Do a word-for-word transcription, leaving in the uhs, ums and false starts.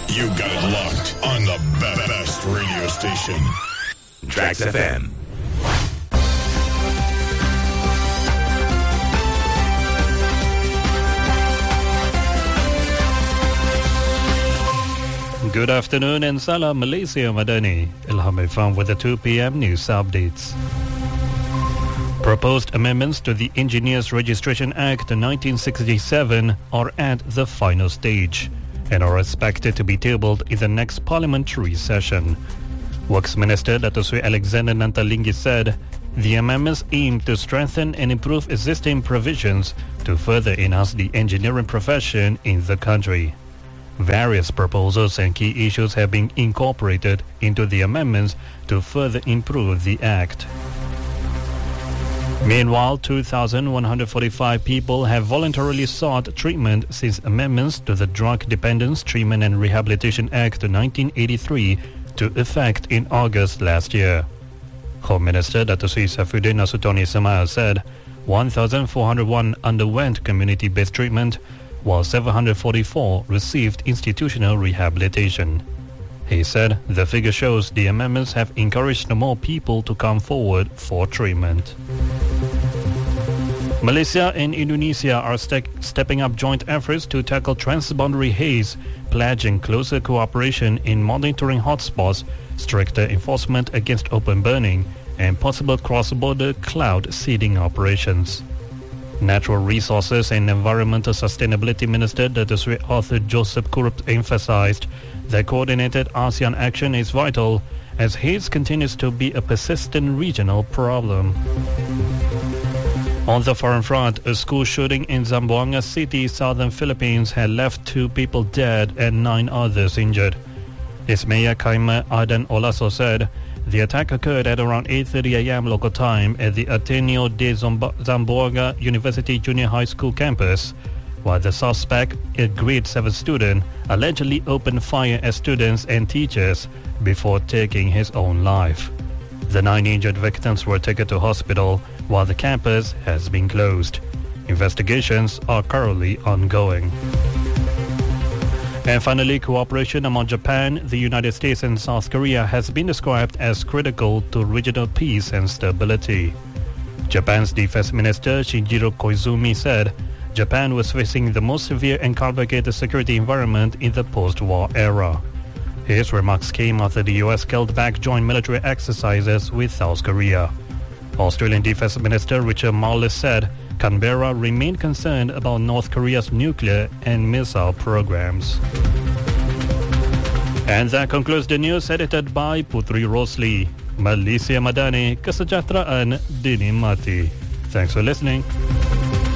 You got it locked on the be- best radio station. Trax F M. Good afternoon and salam Malaysia Madani. Ilham Ifam with the two p.m. news updates. Proposed amendments to the Engineers Registration Act nineteen sixty-seven are at the final stage and are expected to be tabled in the next parliamentary session. Works Minister Dato Sri Alexander Nantalinggi said the amendments aim to strengthen and improve existing provisions to further enhance the engineering profession in the country. Various proposals and key issues have been incorporated into the amendments to further improve the Act. Meanwhile, two thousand one hundred forty-five people have voluntarily sought treatment since amendments to the Drug Dependence Treatment and Rehabilitation Act nineteen eighty-three took effect in August last year. Home Minister Dato Sri Saifuddin Nasutoni Ismail said one thousand four hundred one underwent community-based treatment, while seven hundred forty-four received institutional rehabilitation. He said the figure shows the amendments have encouraged more people to come forward for treatment. Malaysia and Indonesia are ste- stepping up joint efforts to tackle transboundary haze, pledging closer cooperation in monitoring hotspots, stricter enforcement against open burning, and possible cross-border cloud seeding operations. Natural Resources and Environmental Sustainability Minister Dato Sri Arthur Joseph Kurup emphasized that coordinated ASEAN action is vital as haze continues to be a persistent regional problem. On the foreign front, a school shooting in Zamboanga City, southern Philippines, had left two people dead and nine others injured. Its Mayor Kaima Adan Olaso said the attack occurred at around eight thirty a.m. local time at the Ateneo de Zamboanga University Junior High School campus, while the suspect, a grade seven student, allegedly opened fire at students and teachers before taking his own life. The nine injured victims were taken to hospital while the campus has been closed. Investigations are currently ongoing. And finally, cooperation among Japan, the United States and South Korea has been described as critical to regional peace and stability. Japan's Defense Minister Shinjiro Koizumi said Japan was facing the most severe and complicated security environment in the post-war era. His remarks came after the U S scaled back joint military exercises with South Korea. Australian Defense Minister Richard Marles said Canberra remained concerned about North Korea's nuclear and missile programs. And that concludes the news edited by Putri Rosli. Malaysia Madani, kesejahteraan dinikmati. Thanks for listening.